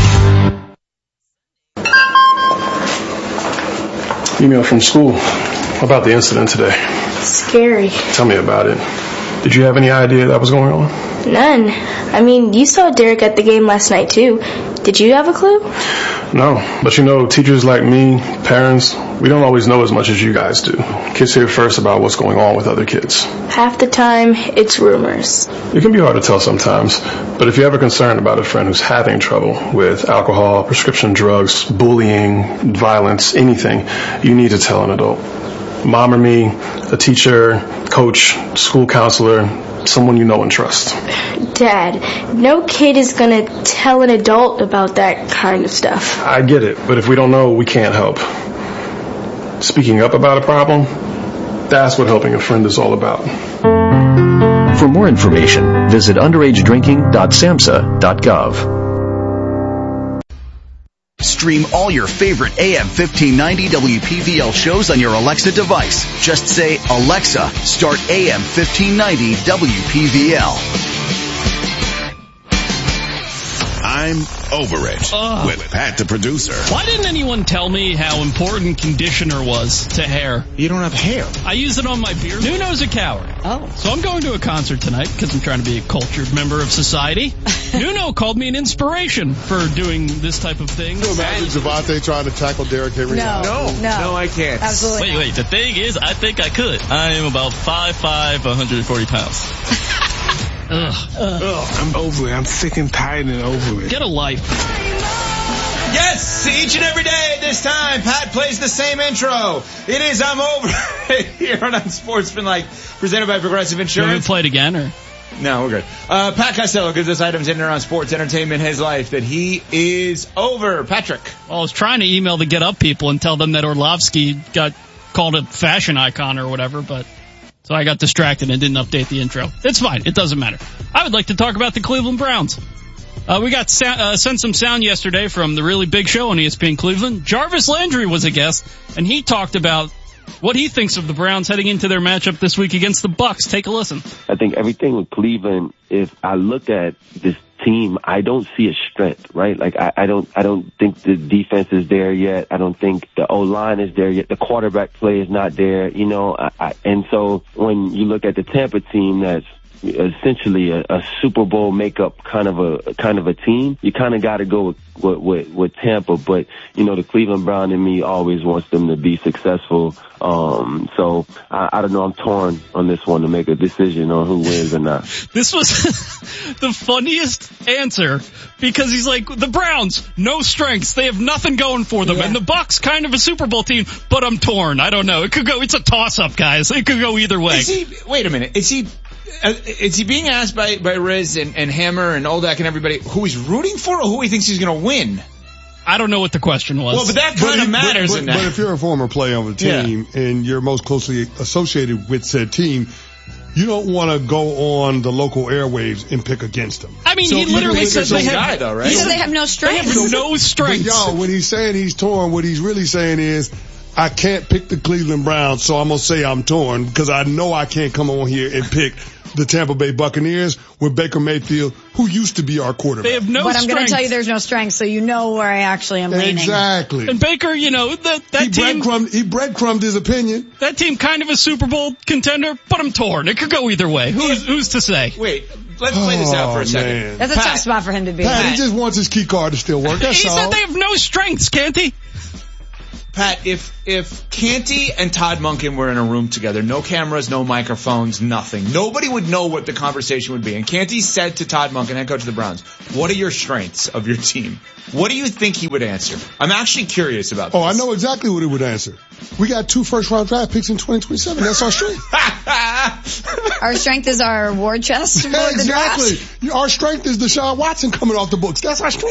Email from school about the incident today. Scary. Tell me about it. Did you have any idea that was going on? None. I mean, you saw Derek at the game last night too. Did you have a clue? No, but teachers like me, parents, we don't always know as much as you guys do. Kids hear first about what's going on with other kids. Half the time, it's rumors. It can be hard to tell sometimes, but if you're ever concerned about a friend who's having trouble with alcohol, prescription drugs, bullying, violence, anything, you need to tell an adult. Mom or me, a teacher, coach, school counselor, someone you know and trust. Dad, no kid is gonna tell an adult about that kind of stuff. I get it, but if we don't know, we can't help. Speaking up about a problem, that's what helping a friend is all about. For more information, visit underagedrinking.samhsa.gov. Stream all your favorite AM 1590 WPVL shows on your Alexa device. Just say, Alexa, start AM 1590 WPVL. I'm over it with Pat the producer. Why didn't anyone tell me how important conditioner was to hair? You don't have hair. I use it on my beard. Nuno's a coward. Oh. So I'm going to a concert tonight because I'm trying to be a cultured member of society. Nuno called me an inspiration for doing this type of thing. Can you imagine Javonte trying to tackle Derrick Henry? No, I can't. Absolutely. Wait. The thing is, I think I could. I am about 5'5", 140 pounds. I'm over it. I'm sick and tired and over it. Get a life. Yes, each and every day at this time, Pat plays the same intro. It is I'm Over It here on Unsportsmanlike, presented by Progressive Insurance. You want me to play it again, or? No, we're good. Pat Costello gives us items in and around sports, entertainment, his life that he is over. Patrick. Well, I was trying to email the Get Up people and tell them that Orlovsky got called a fashion icon or whatever, but so I got distracted and didn't update the intro. It's fine. It doesn't matter. I would like to talk about the Cleveland Browns. We got sent some sound yesterday from the Really Big Show on ESPN Cleveland. Jarvis Landry was a guest, and he talked about what he thinks of the Browns heading into their matchup this week against the Bucs. Take a listen. I think everything with Cleveland, if I look at this team, I don't see a strength, right? Like I don't think the defense is there yet. I don't think the O-line is there yet. The quarterback play is not there, and so when you look at the Tampa team that's essentially a Super Bowl makeup kind of a team, you kind of got to go with Tampa, but the Cleveland Brown in me always wants them to be successful. So I don't know. I'm torn on this one to make a decision on who wins or not. This was the funniest answer because he's like, the Browns, no strengths. They have nothing going for them. Yeah. And the Bucs, kind of a Super Bowl team, but I'm torn. I don't know. It could go, it's a toss up, guys. It could go either way. Wait a minute. Is he being asked by Riz and Hammer and Oldak and everybody who he's rooting for or who he thinks he's going to win? I don't know what the question was. Well, but that kind of matters in that. But if you're a former player of a team and you're most closely associated with said team, you don't want to go on the local airwaves and pick against them. I mean, so he literally said they have no strength. They have no strength. But y'all, when he's saying he's torn, what he's really saying is, I can't pick the Cleveland Browns, so I'm going to say I'm torn because I know I can't come on here and pick the Tampa Bay Buccaneers with Baker Mayfield, who used to be our quarterback. They have no But I'm strength. going to tell you there's no strength, so you know where I actually am leaning. Exactly. And Baker, you know, that team... He breadcrumbed his opinion. That team kind of a Super Bowl contender, but I'm torn. It could go either way. Who's to say? Wait, let's play this out for a second. Man. That's a tough spot for him to be. Pat, he just wants his key card to still work. That's He all. said they have no strengths, can't he? Pat, if Canty and Todd Monken were in a room together, no cameras, no microphones, nothing, nobody would know what the conversation would be. And Canty said to Todd Monken, head coach of the Browns, what are your strengths of your team? What do you think he would answer? I'm actually curious about this. Oh, I know exactly what he would answer. We got 2 first-round draft picks in 2027. That's our strength. Our strength is our war chest for the draft. Exactly. Our strength is Deshaun Watson coming off the books. That's our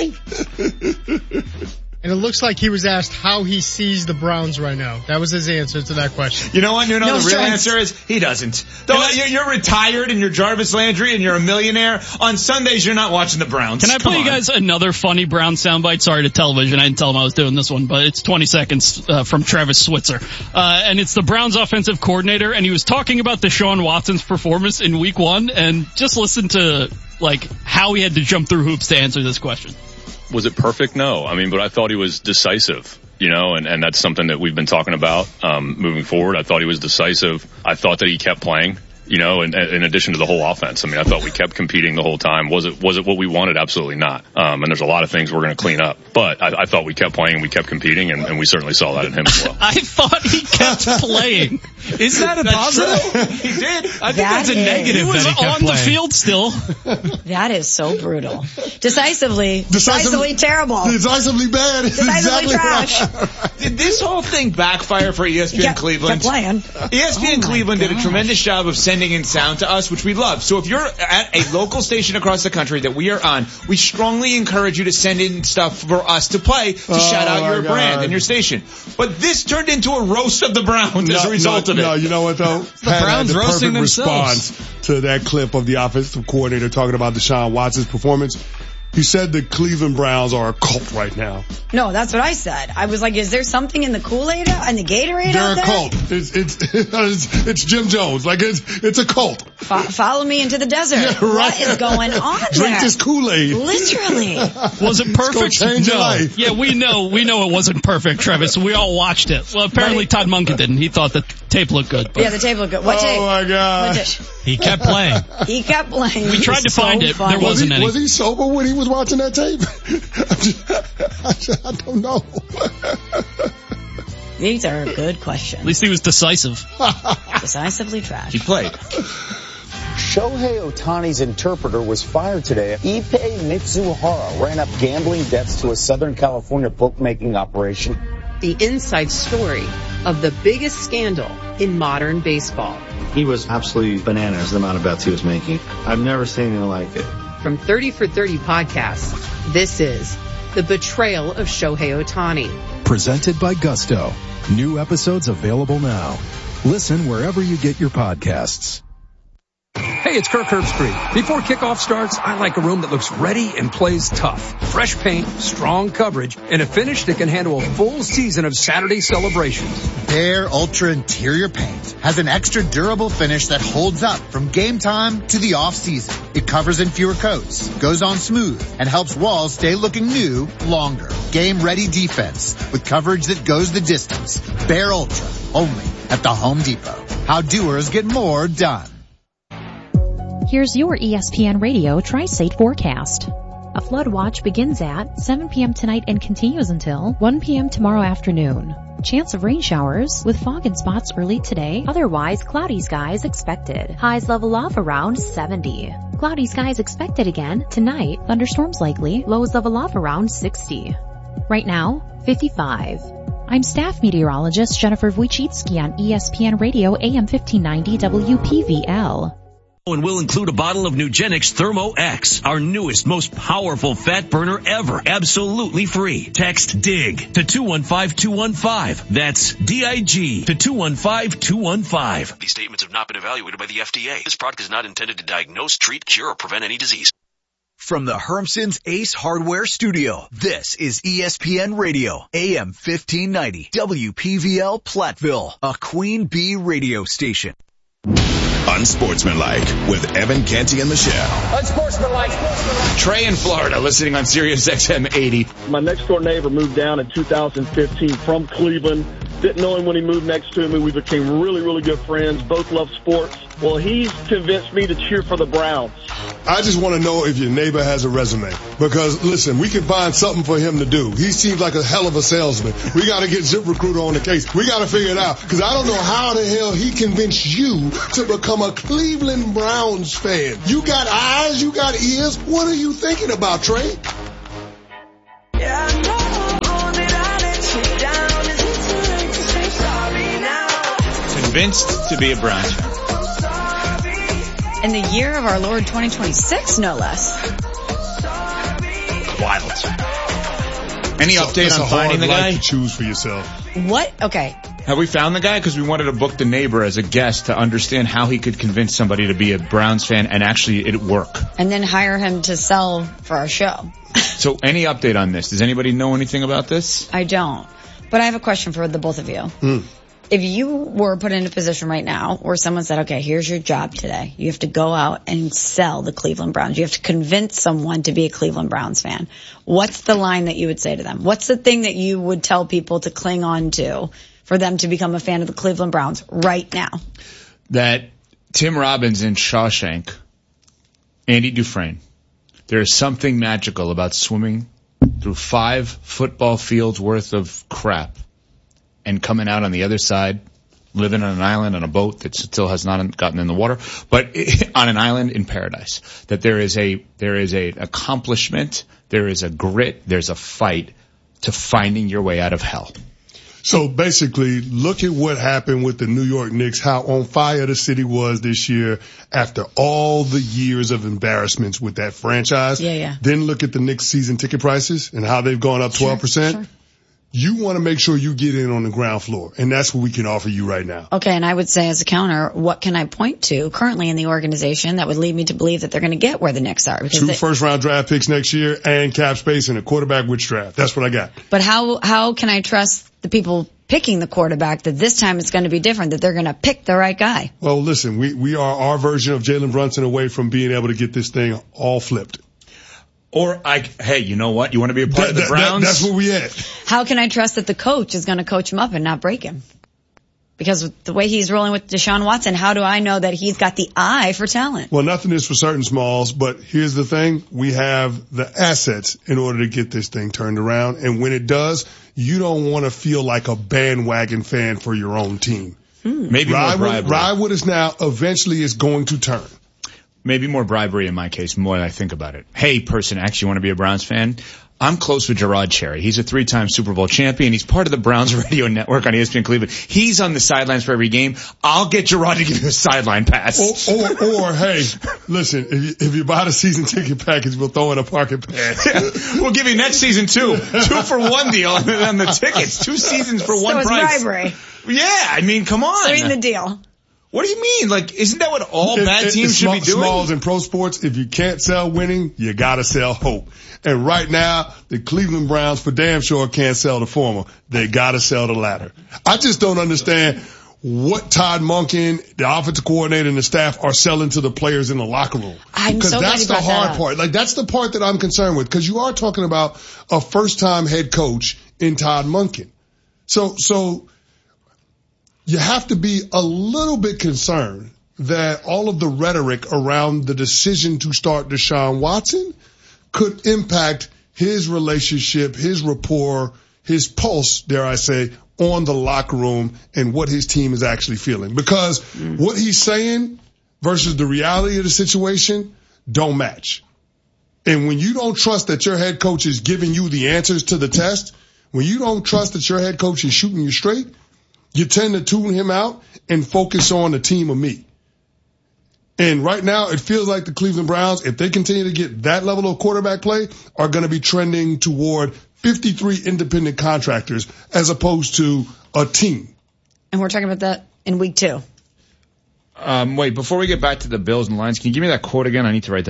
strength. And it looks like he was asked how he sees the Browns right now. That was his answer to that question. You know what? The real answer is he doesn't. Though you're retired and you're Jarvis Landry and you're a millionaire. On Sundays, you're not watching the Browns. Can I play you guys another funny Brown soundbite? Sorry to television. I didn't tell him I was doing this one, but it's 20 seconds from Travis Switzer. And it's the Browns offensive coordinator, and he was talking about Deshaun Watson's performance in week 1, and just listen to, how he had to jump through hoops to answer this question. Was it perfect? No. I mean, but I thought he was decisive, and that's something that we've been talking about, moving forward. I thought he was decisive. I thought that he kept playing, and in addition to the whole offense. I mean, I thought we kept competing the whole time. Was it what we wanted? Absolutely not. And there's a lot of things we're going to clean up, but I thought we kept playing and we kept competing, and we certainly saw that in him as well. I thought he kept playing. Is that a positive? He did. I think that's a negative. He was on the field still. That is so brutal. Decisively terrible. Decisively bad. Decisively trash. Did this whole thing backfire for ESPN Cleveland? Kept playing. ESPN Cleveland did a tremendous job of sending in sound to us, which we love. So if you're at a local station across the country that we are on, we strongly encourage you to send in stuff for us to play to shout out your brand and your station. But this turned into a roast of the Browns as a result of it. No, you know what though? The Browns roasting themselves. Response to that clip of the offensive coordinator talking about Deshaun Watson's performance. He said the Cleveland Browns are a cult right now. No, that's what I said. I was like, is there something in the Kool-Aid and the Gatorade They're out there? a cult. It's Jim Jones. It's a cult. Follow me into the desert. Yeah, right. What is going on there? Drink this Kool-Aid. Literally. Was it perfect? Change your life. Yeah, we know it wasn't perfect, Travis. We all watched it. Well, apparently Todd Monken didn't. He thought the tape looked good. Yeah, the tape looked good. What tape? Oh my God. He kept playing. He kept playing. We tried to find it. Funny. There wasn't any. Was he sober when he was watching that tape? I don't know. These are good questions. At least he was decisive. Decisively trash. He played. Shohei Ohtani's interpreter was fired today. Ippei Mitsuhara ran up gambling debts to a Southern California bookmaking operation. The inside story of the biggest scandal in modern baseball. He was absolutely bananas, the amount of bets he was making. I've never seen anything like it. From 30 for 30 podcasts, this is The Betrayal of Shohei Ohtani. Presented by Gusto. New episodes available now. Listen wherever you get your podcasts. Hey, it's Kirk Herbstreit. Before kickoff starts, I like a room that looks ready and plays tough. Fresh paint, strong coverage, and a finish that can handle a full season of Saturday celebrations. Behr Ultra Interior Paint has an extra durable finish that holds up from game time to the off season. It covers in fewer coats, goes on smooth, and helps walls stay looking new longer. Game ready defense with coverage that goes the distance. Behr Ultra, only at the Home Depot. How doers get more done. Here's your ESPN Radio Tri-State forecast. A flood watch begins at 7 p.m. tonight and continues until 1 p.m. tomorrow afternoon. Chance of rain showers with fog in spots early today. Otherwise, cloudy skies expected. Highs level off around 70. Cloudy skies expected again tonight. Thunderstorms likely. Lows level off around 60. Right now, 55. I'm staff meteorologist Jennifer Wojcicki on ESPN Radio AM 1590 WPVL. And will include a bottle of Nugenix Thermo X, our newest, most powerful fat burner ever. Absolutely free. Text DIG to 215-215. That's DIG to 215-215. These statements have not been evaluated by the FDA. This product is not intended to diagnose, treat, cure, or prevent any disease. From the Hermson's Ace Hardware Studio, this is ESPN Radio, AM 1590, WPVL Platteville, a Queen Bee radio station. Unsportsmanlike with Evan Canty and Michelle. Unsportsmanlike. Trey in Florida, listening on Sirius XM 80. My next door neighbor moved down in 2015 from Cleveland. Didn't know him when he moved next to me. We became really, really good friends. Both love sports. Well, he's convinced me to cheer for the Browns. I just want to know if your neighbor has a resume. Because, listen, we can find something for him to do. He seems like a hell of a salesman. We got to get ZipRecruiter on the case. We got to figure it out. Because I don't know how the hell he convinced you to become a Cleveland Browns fan. You got eyes, you got ears. What are you thinking about, Trey? Yeah, I know. Convinced to be a Browns fan. In the year of our Lord 2026, no less. Wild. Any update on finding the guy? To choose for yourself. What? Okay. Have we found the guy? Because we wanted to book the neighbor as a guest to understand how he could convince somebody to be a Browns fan and actually it work. And then hire him to sell for our show. So any update on this? Does anybody know anything about this? I don't. But I have a question for the both of you. If you were put in a position right now where someone said, okay, here's your job today. You have to go out and sell the Cleveland Browns. You have to convince someone to be a Cleveland Browns fan. What's the line that you would say to them? What's the thing that you would tell people to cling on to for them to become a fan of the Cleveland Browns right now? That Tim Robbins in Shawshank, Andy Dufresne, there is something magical about swimming through 5 football fields worth of crap and coming out on the other side, living on an island on a boat that still has not gotten in the water, but on an island in paradise. That there is a accomplishment, there is a grit, there's a fight to finding your way out of hell. So basically, look at what happened with the New York Knicks, how on fire the city was this year after all the years of embarrassments with that franchise. Yeah. Then look at the Knicks season ticket prices and how they've gone up 12%. Sure. You want to make sure you get in on the ground floor, and that's what we can offer you right now. Okay, and I would say as a counter, what can I point to currently in the organization that would lead me to believe that they're going to get where the Knicks are? Because 2 first-round draft picks next year and cap space and a quarterback with draft. That's what I got. But how can I trust the people picking the quarterback that this time it's going to be different, that they're going to pick the right guy? Well, listen, we are our version of Jalen Brunson away from being able to get this thing all flipped. Or hey, you know what? You want to be a part of the Browns? That's where we at. How can I trust that the coach is going to coach him up and not break him? Because the way he's rolling with Deshaun Watson, how do I know that he's got the eye for talent? Well, nothing is for certain, Smalls, but here's the thing. We have the assets in order to get this thing turned around. And when it does, you don't want to feel like a bandwagon fan for your own team. Maybe ride with us now. Eventually it's going to turn. Maybe more bribery in my case, more than I think about it. Hey, person X, you want to be a Browns fan? I'm close with Gerard Cherry. He's a 3-time Super Bowl champion. He's part of the Browns radio network on ESPN Cleveland. He's on the sidelines for every game. I'll get Gerard to give you a sideline pass. Or hey, listen, if you buy the season ticket package, we'll throw in a parking pass. We'll give you next season 2 for 1 deal on the tickets. 2 seasons for one price. So it's bribery. Yeah, I mean, come on. Sweeten the deal. What do you mean? Like, isn't that what all bad teams should be doing? Smalls in pro sports, if you can't sell winning, you gotta sell hope. And right now, the Cleveland Browns for damn sure can't sell the former. They gotta sell the latter. I just don't understand what Todd Monken, the offensive coordinator, and the staff are selling to the players in the locker room. Because that's the hard part. Like, that's the part that I'm concerned with. Because you are talking about a first-time head coach in Todd Monken. So you have to be a little bit concerned that all of the rhetoric around the decision to start Deshaun Watson could impact his relationship, his rapport, his pulse, dare I say, on the locker room and what his team is actually feeling. Because what he's saying versus the reality of the situation don't match. And when you don't trust that your head coach is giving you the answers to the test, when you don't trust that your head coach is shooting you straight, you tend to tune him out and focus on the team of me. And right now, it feels like the Cleveland Browns, if they continue to get that level of quarterback play, are going to be trending toward 53 independent contractors as opposed to a team. And we're talking about that in week 2. Wait, before we get back to the Bills and Lions, can you give me that quote again? I need to write that down.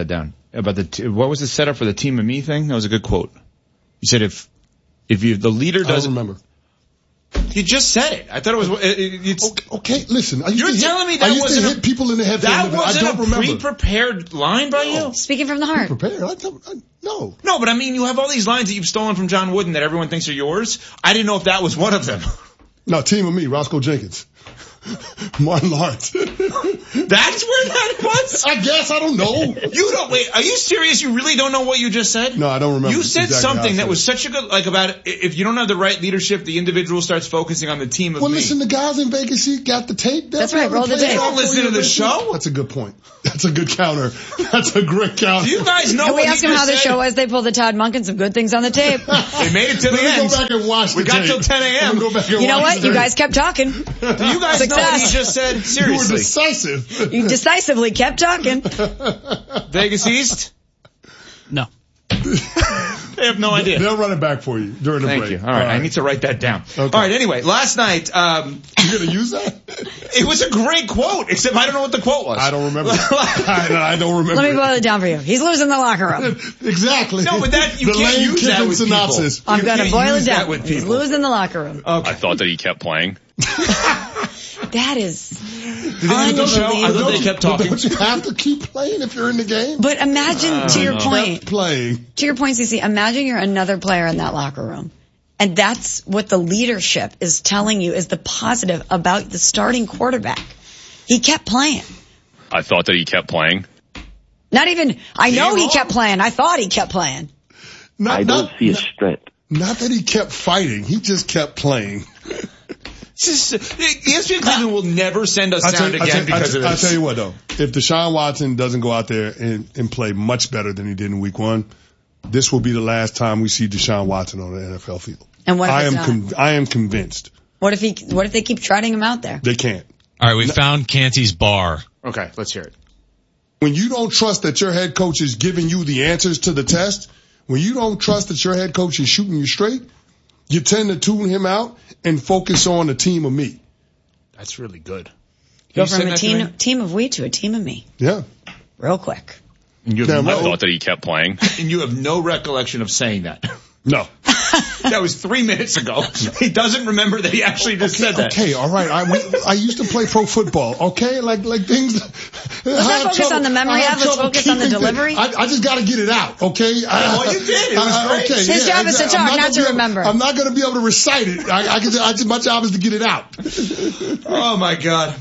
about what was the setup for the team of me thing? That was a good quote. You said if the leader doesn't. I don't remember. You just said it. I thought it was. It's okay. Listen, you're telling me that wasn't hit people in the head. That wasn't I don't a pre-prepared line by you. Speaking from the heart. Prepared? No. No, but I mean, you have all these lines that you've stolen from John Wooden that everyone thinks are yours. I didn't know if that was one of them. No, team of me, Roscoe Jenkins. Martin Lawrence. That's where that was? I guess. I don't know. You don't, wait, are you serious? You really don't know what you just said? No, I don't remember. You said exactly something that was such a good, like about if you don't have the right leadership, the individual starts focusing on the team of me. Well, listen, the guys in Vegas got the tape. That's right, roll the tape. They don't listen to the show? That's a good point. That's a good counter. That's a great counter. Do you guys know Can what we ask him how the said? show was? They pulled the Todd Monken, some good things on the tape. They made it to the end. Go back and watch we the got tape. till 10 a.m. Go back and You know watch what? the You tape. guys kept talking. Do you guys know what he just said? Seriously. You were decisive. You decisively kept talking. Vegas East? No. They have no idea. They'll run it back for you during the break. Thank you. All right. I need to write that down. Okay. All right. Anyway, last night, you're going to use that? It was a great quote, except I don't know what the quote was. I don't remember. I don't remember. Let me boil it down for you. He's losing the locker room. Exactly. No, but that, you the can't Lane use that Kiffin with synopsis. people. I'm going to boil it down. With He's people. losing the locker room. Okay. I thought that he kept playing. That is I thought they kept talking. Don't you have to keep playing if you're in the game? But imagine, to your point, playing. To your point, CC, imagine you're another player in that locker room. And that's what the leadership is telling you is the positive about the starting quarterback. He kept playing. I thought that he kept playing. Not even, I know he kept playing. I thought he kept playing. I don't see a strength. Not that he kept fighting. He just kept playing. ESPN Cleveland will never send us sound again because of this. I'll tell you what, though. If Deshaun Watson doesn't go out there and play much better than he did in week 1, this will be the last time we see Deshaun Watson on the NFL field. And what if I am convinced. What if they keep trotting him out there? They can't. All right, we found Canty's bar. Okay, let's hear it. When you don't trust that your head coach is giving you the answers to the test, when you don't trust that your head coach is shooting you straight, you tend to tune him out and focus on a team of me. That's really good. Go from a team of we to a team of me. Yeah. Real quick. I thought that he kept playing. And you have no recollection of saying that. No. That was 3 minutes ago. He doesn't remember that he actually just said that. Okay, all right. I used to play pro football. Okay, like things. Let's not focus on the memory of. Let's focus on the delivery. I just got to get it out. Okay. Well, you did. It was great. Okay, his job is to talk, not to remember. I'm not going to be able to recite it. My job is to get it out. Oh my God.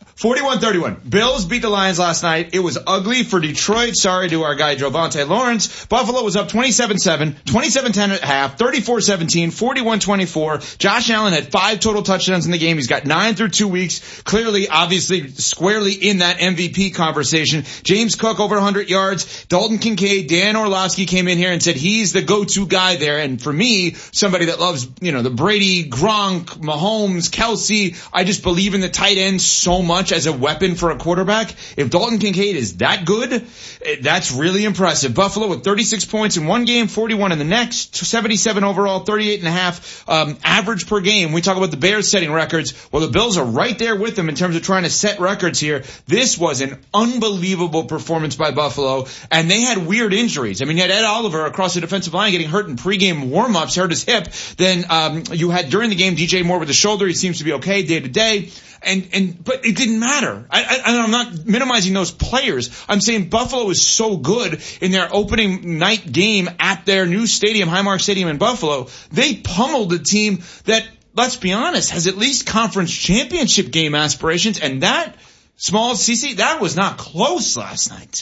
41-31. Bills beat the Lions last night. It was ugly for Detroit. Sorry to our guy, Jovante Lawrence. Buffalo was up 27-7, 27-10 at half, 34-17, 41-24. Josh Allen had 5 total touchdowns in the game. He's got 9 through 2 weeks. Clearly, obviously, squarely in that MVP conversation. James Cook over 100 yards. Dalton Kincaid, Dan Orlovsky came in here and said he's the go-to guy there. And for me, somebody that loves, the Brady, Gronk, Mahomes, Kelsey, I just believe in the tight end so much as a weapon for a quarterback. If Dalton Kincaid is that good, that's really impressive. Buffalo with 36 points in one game, 41 in the next, 77 overall, 38.5 average per game. We talk about the Bears setting records. Well, the Bills are right there with them in terms of trying to set records here. This was an unbelievable performance by Buffalo, and they had weird injuries. I mean, you had Ed Oliver across the defensive line getting hurt in pregame warm-ups, hurt his hip. Then you had during the game DJ Moore with the shoulder. He seems to be okay day to day. But it didn't matter. I'm not minimizing those players. I'm saying Buffalo is so good in their opening night game at their new stadium, Highmark Stadium in Buffalo. They pummeled a team that, let's be honest, has at least conference championship game aspirations. And that, small CC, that was not close last night.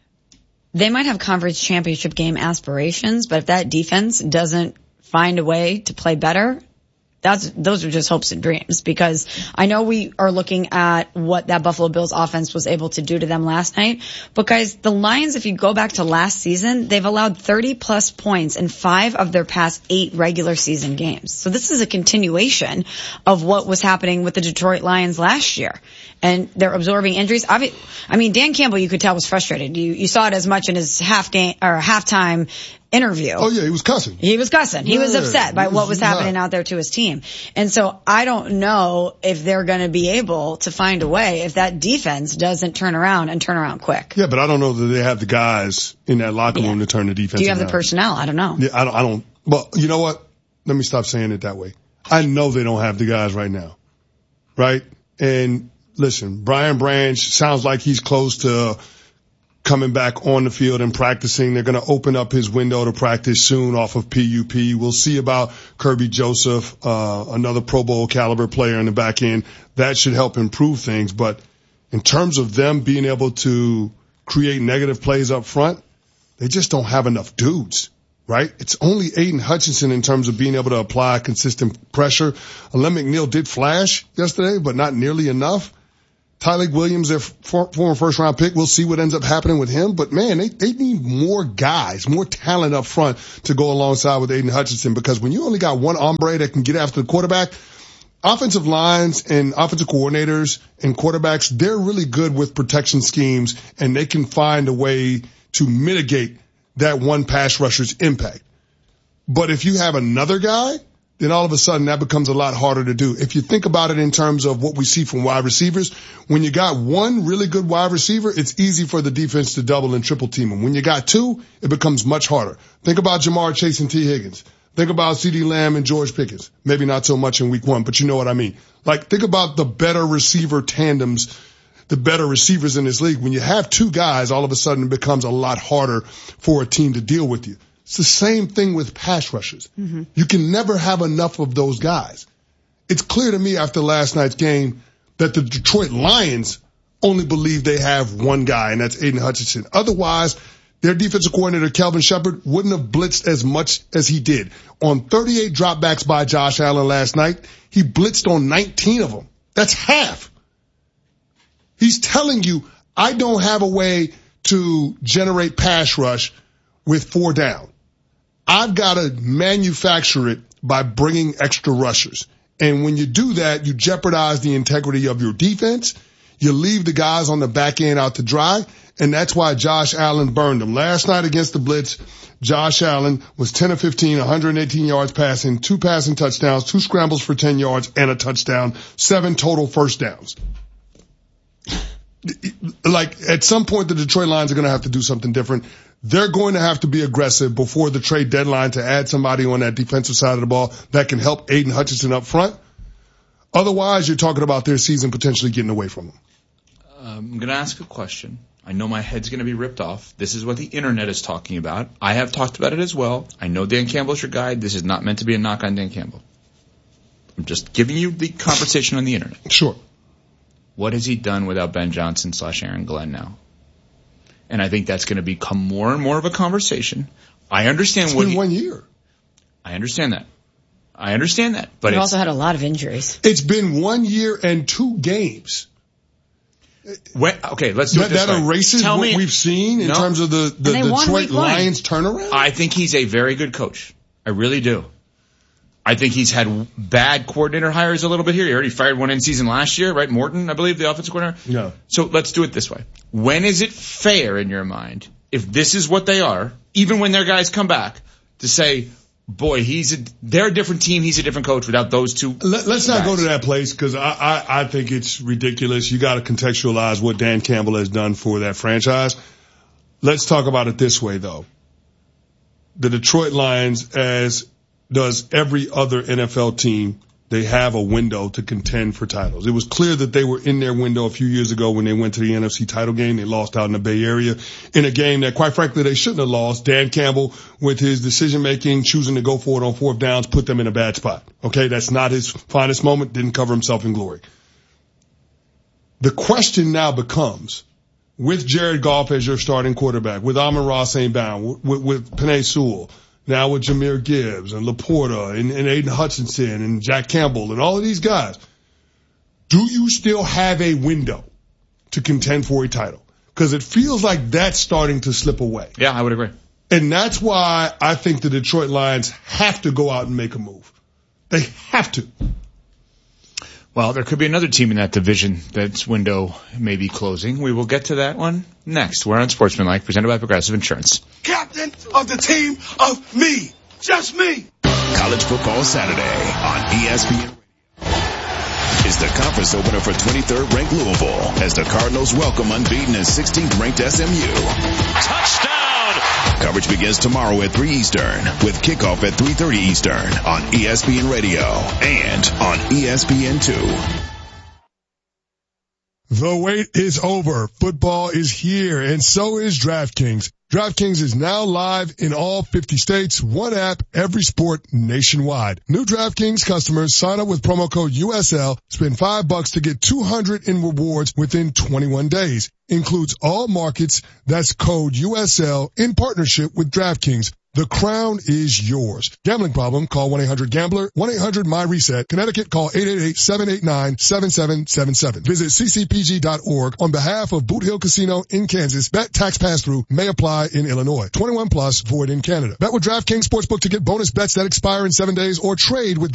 They might have conference championship game aspirations, but if that defense doesn't find a way to play better, those are just hopes and dreams, because I know we are looking at what that Buffalo Bills offense was able to do to them last night. But guys, the Lions, if you go back to last season, they've allowed 30 plus points in 5 of their past 8 regular season games. So this is a continuation of what was happening with the Detroit Lions last year. And they're absorbing injuries. I mean, Dan Campbell, you could tell, was frustrated. You saw it as much in his halftime interview. Oh yeah, he was cussing. He was cussing. He was upset by what was happening out there to his team. And so I don't know if they're going to be able to find a way if that defense doesn't turn around quick. Yeah, but I don't know that they have the guys in that locker room to turn the defense around. Do you have the personnel? I don't know. Yeah, I don't. Well, you know what? Let me stop saying it that way. I know they don't have the guys right now. Right? And listen, Brian Branch sounds like he's close to coming back on the field and practicing. They're going to open up his window to practice soon off of PUP. We'll see about Kirby Joseph, another Pro Bowl caliber player in the back end. That should help improve things. But in terms of them being able to create negative plays up front, they just don't have enough dudes, right? It's only Aiden Hutchinson in terms of being able to apply consistent pressure. Alem McNeil did flash yesterday, but not nearly enough. Tyleik Williams, their former first-round pick, we'll see what ends up happening with him. But, man, they need more guys, more talent up front to go alongside with Aiden Hutchinson, because when you only got one hombre that can get after the quarterback, offensive lines and offensive coordinators and quarterbacks, they're really good with protection schemes, and they can find a way to mitigate that one pass rusher's impact. But if you have another guy, then all of a sudden that becomes a lot harder to do. If you think about it in terms of what we see from wide receivers, when you got one really good wide receiver, it's easy for the defense to double and triple team him. When you got two, it becomes much harder. Think about Jamar Chase and T. Higgins. Think about CeeDee Lamb and George Pickens. Maybe not so much in week one, but you know what I mean. Like, think about the better receiver tandems, the better receivers in this league. When you have two guys, all of a sudden it becomes a lot harder for a team to deal with you. It's the same thing with pass rushers. Mm-hmm. You can never have enough of those guys. It's clear to me after last night's game that the Detroit Lions only believe they have one guy, and that's Aiden Hutchinson. Otherwise, their defensive coordinator, Kelvin Shepard, wouldn't have blitzed as much as he did. On 38 dropbacks by Josh Allen last night, he blitzed on 19 of them. That's half. He's telling you, I don't have a way to generate pass rush with 4 down. I've got to manufacture it by bringing extra rushers. And when you do that, you jeopardize the integrity of your defense. You leave the guys on the back end out to dry. And that's why Josh Allen burned them. Last night against the Blitz, Josh Allen was 10 of 15, 118 yards passing, 2 passing touchdowns, 2 scrambles for 10 yards and a touchdown, 7 total first downs. Like, at some point, the Detroit Lions are going to have to do something different. They're going to have to be aggressive before the trade deadline to add somebody on that defensive side of the ball that can help Aiden Hutchinson up front. Otherwise, you're talking about their season potentially getting away from them. I'm going to ask a question. I know my head's going to be ripped off. This is what the internet is talking about. I have talked about it as well. I know Dan Campbell's your guy. This is not meant to be a knock on Dan Campbell. I'm just giving you the conversation on the internet. Sure. What has he done without Ben Johnson / Aaron Glenn now? And I think that's going to become more and more of a conversation. I understand it's been 1 year. I understand that. But we've also had a lot of injuries. It's been 1 year and 2 games. Okay, let's do it this way. That erases what we've seen in terms of the Detroit Lions turnaround? I think he's a very good coach. I really do. I think he's had bad coordinator hires a little bit here. He already fired one in season last year, right? Morton, I believe, the offensive coordinator. No. So let's do it this way. When is it fair in your mind, if this is what they are, even when their guys come back, to say, boy, they're a different team, he's a different coach without those two Let's not go to that place, because I think it's ridiculous. You got to contextualize what Dan Campbell has done for that franchise. Let's talk about it this way, though. The Detroit Lions, as does every other NFL team, they have a window to contend for titles. It was clear that they were in their window a few years ago when they went to the NFC title game. They lost out in the Bay Area in a game that, quite frankly, they shouldn't have lost. Dan Campbell, with his decision-making, choosing to go for it on 4th downs, put them in a bad spot. Okay, that's not his finest moment. Didn't cover himself in glory. The question now becomes, with Jared Goff as your starting quarterback, with Amon-Ra St. Brown, with Penei Sewell, now with Jahmyr Gibbs and Laporta and Aiden Hutchinson and Jack Campbell and all of these guys, do you still have a window to contend for a title? Because it feels like that's starting to slip away. Yeah, I would agree. And that's why I think the Detroit Lions have to go out and make a move. They have to. Well, there could be another team in that division that's window may be closing. We will get to that one next. We're on Sportsmanlike, presented by Progressive Insurance. Captain of the team of me. Just me. College football Saturday on ESPN. Is the conference opener for 23rd ranked Louisville as the Cardinals welcome unbeaten and 16th ranked SMU. Touchdown! Coverage begins tomorrow at 3 Eastern with kickoff at 3:30 Eastern on ESPN Radio and on ESPN2. The wait is over. Football is here, and so is DraftKings. DraftKings is now live in all 50 states, one app, every sport nationwide. New DraftKings customers sign up with promo code USL, spend $5 to get $200 in rewards within 21 days. Includes all markets. That's code USL in partnership with DraftKings. The crown is yours. Gambling problem? Call 1-800-GAMBLER, 1-800-MY-RESET. Connecticut, call 888-789-7777. Visit ccpg.org on behalf of Boot Hill Casino in Kansas. Bet tax pass-through may apply in Illinois. 21 plus, void in Canada. Bet with DraftKings Sportsbook to get bonus bets that expire in 7 days or trade with